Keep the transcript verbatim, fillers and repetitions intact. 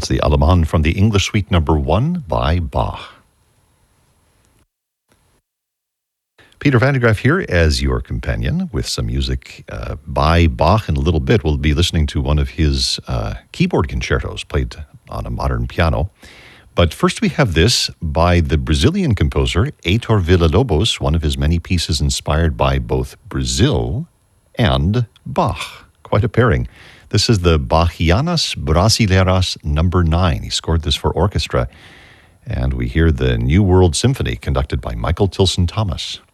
That's the Allemande from the English Suite number one by Bach. Peter van der Graaf here as your companion with some music uh, by Bach. In a little bit, we'll be listening to one of his uh, keyboard concertos played on a modern piano. But first we have this by the Brazilian composer Heitor Villa-Lobos, one of his many pieces inspired by both Brazil and Bach. Quite a pairing. This is the Bachianas Brasileiras number nine. He scored this for orchestra. And we hear the New World Symphony conducted by Michael Tilson Thomas.